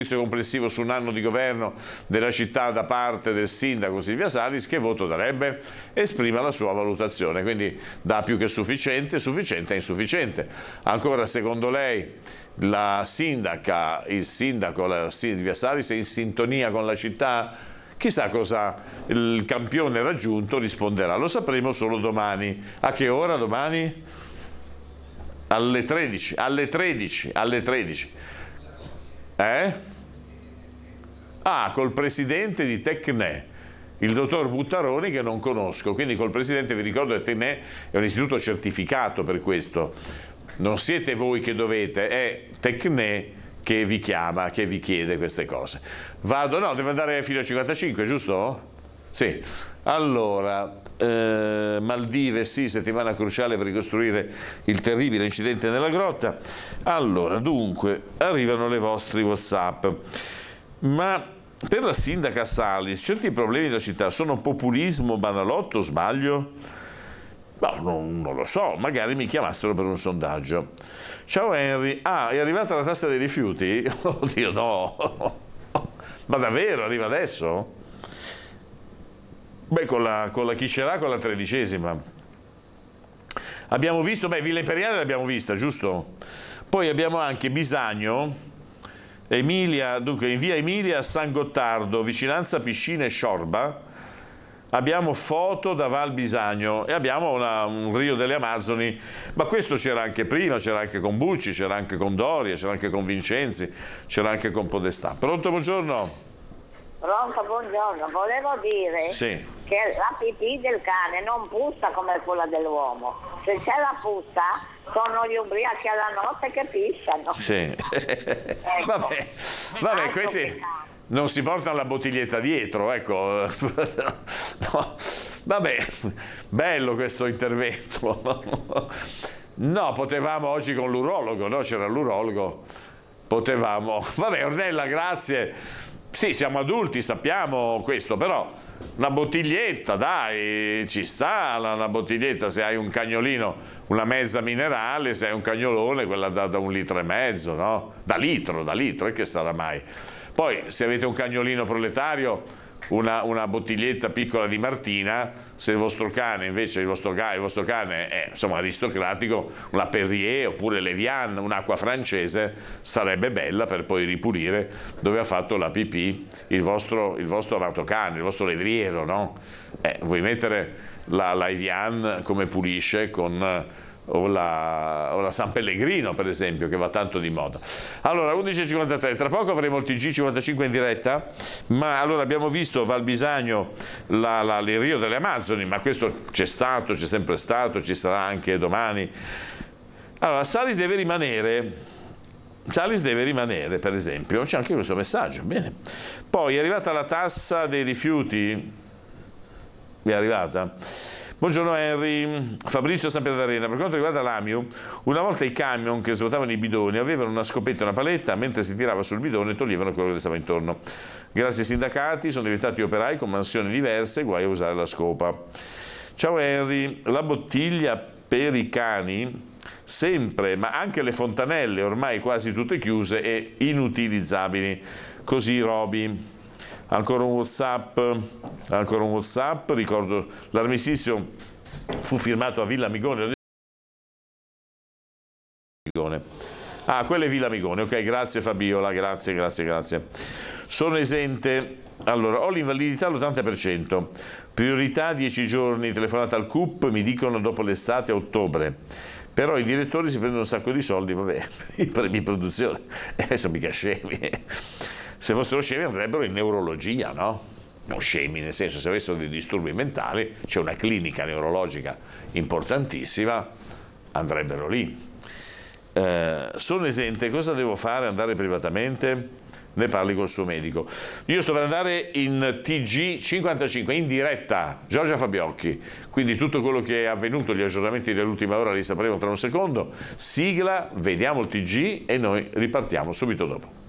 complessivo su un anno di governo della città da parte del sindaco Silvia Salis, che voto darebbe? Esprima la sua valutazione, quindi dà più che sufficiente, sufficiente e insufficiente. Ancora, secondo lei il sindaco, la Silvia Salis è in sintonia con la città? Chissà cosa il campione raggiunto risponderà, lo sapremo solo domani. A che ora domani? Alle 13, alle 13, alle 13. Col presidente di Tecne, il dottor Buttaroni, che non conosco, quindi col presidente. Vi ricordo che Tecne è un istituto certificato per questo, non siete voi che dovete, è Tecne che vi chiama, che vi chiede queste cose. Vado, no, devo andare fino a 55, giusto? Sì. Allora, Maldive, sì, settimana cruciale per ricostruire il terribile incidente nella grotta. Allora, dunque, arrivano le vostri WhatsApp. Ma per la sindaca Salis certi problemi della città sono populismo, banalotto, sbaglio? No, non lo so, magari mi chiamassero per un sondaggio. Ciao Henry, è arrivata la tassa dei rifiuti? Oddio, no! Ma davvero, arriva adesso? Beh, con la chi ce l'ha, con la 13ª. Abbiamo visto, Villa Imperiale l'abbiamo vista, giusto? Poi abbiamo anche Bisagno, Emilia, dunque in via Emilia a San Gottardo, vicinanza piscine Sciorba. Abbiamo foto da Val Bisagno e abbiamo un Rio delle Amazzoni, ma questo c'era anche prima, c'era anche con Bucci, c'era anche con Doria, c'era anche con Vincenzi, c'era anche con Podestà. Pronto, buongiorno? Pronto, buongiorno. Volevo dire che la pipì del cane non puzza come quella dell'uomo. Se c'è la puzza, sono gli ubriachi alla notte che pissano. Sì. Ecco. Vabbè, questi non si portano la bottiglietta dietro, ecco. No. Vabbè, bello questo intervento. No, potevamo oggi con l'urologo, no? C'era l'urologo. Potevamo. Vabbè, Ornella, grazie. Sì, siamo adulti, sappiamo questo, però una bottiglietta, dai, ci sta una bottiglietta. Se hai un cagnolino, una mezza minerale, se hai un cagnolone, quella da 1,5 litri, no? Da litro, e che sarà mai? Poi, se avete un cagnolino proletario, una bottiglietta piccola di Martina. Se il vostro cane invece il vostro cane è insomma aristocratico, una Perrier oppure l'Evian, un'acqua francese, sarebbe bella per poi ripulire dove ha fatto la pipì il vostro amato cane, il vostro levriero, no? Vuoi mettere la Evian come pulisce con o la San Pellegrino, per esempio, che va tanto di moda. Allora, 11:53, tra poco avremo il TG55 in diretta, ma allora abbiamo visto Val Bisagno, il Rio delle Amazzoni, ma questo c'è stato, c'è sempre stato, ci sarà anche domani. Allora, Salis deve rimanere, per esempio, c'è anche questo messaggio, bene. Poi è arrivata la tassa dei rifiuti, è arrivata? Buongiorno Henry, Fabrizio Sampierdarena. Per quanto riguarda l'Amiu, una volta i camion che svuotavano i bidoni avevano una scopetta e una paletta, mentre si tirava sul bidone toglievano quello che stava intorno. Grazie ai sindacati sono diventati operai con mansioni diverse, guai a usare la scopa. Ciao Henry, la bottiglia per i cani sempre, ma anche le fontanelle ormai quasi tutte chiuse e inutilizzabili. Così Roby. Ancora un WhatsApp, ricordo l'armistizio fu firmato a Villa Migone. Quella è Villa Migone, ok, grazie Fabiola, grazie. Sono esente, allora, ho l'invalidità all'80%, priorità 10 giorni, telefonata al CUP, mi dicono dopo l'estate a ottobre. Però i direttori si prendono un sacco di soldi, vabbè, i premi di produzione, sono mica scemi. Se fossero scemi andrebbero in neurologia, no? Non scemi, nel senso, se avessero dei disturbi mentali, c'è una clinica neurologica importantissima, andrebbero lì. Sono esente, cosa devo fare? Andare privatamente? Ne parli col suo medico. Io sto per andare in TG55, in diretta, Giorgia Fabiocchi, quindi tutto quello che è avvenuto, gli aggiornamenti dell'ultima ora li sapremo tra un secondo. Sigla, vediamo il TG e noi ripartiamo subito dopo.